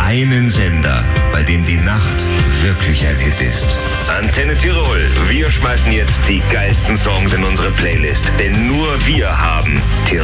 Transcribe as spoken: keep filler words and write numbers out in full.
einen Sender, bei dem die Nacht wirklich ein Hit ist. Antenne Tirol, wir schmeißen jetzt die geilsten Songs in unsere Playlist, denn nur wir haben Tirol.